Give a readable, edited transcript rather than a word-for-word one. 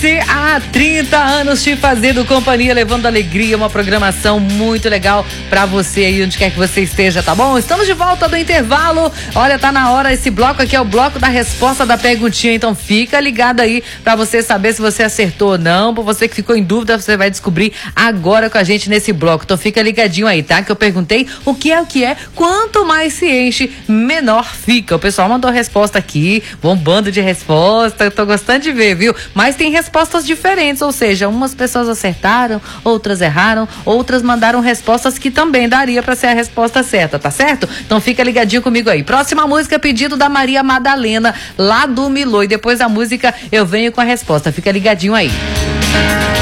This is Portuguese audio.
RC há 30 anos te fazendo companhia, levando alegria, uma programação muito legal pra você aí, onde quer que você esteja, tá bom? Estamos de volta do intervalo. Olha, tá na hora, esse bloco aqui é o bloco da resposta da perguntinha, então fica ligado aí pra você saber se você acertou ou não. Pra você que ficou em dúvida, você vai descobrir agora com a gente nesse bloco. Então fica ligadinho aí, tá? Que eu perguntei o que é, quanto mais se enche, menor fica. O pessoal mandou a resposta aqui, bombando de resposta, eu tô gostando de ver, viu? Mas tem respostas diferentes, ou seja, umas pessoas acertaram, outras erraram, outras mandaram respostas que também daria pra ser a resposta certa, tá certo? Então fica ligadinho comigo aí. Próxima música, pedido da Maria Madalena, lá do Milô, e depois da música eu venho com a resposta. Fica ligadinho aí.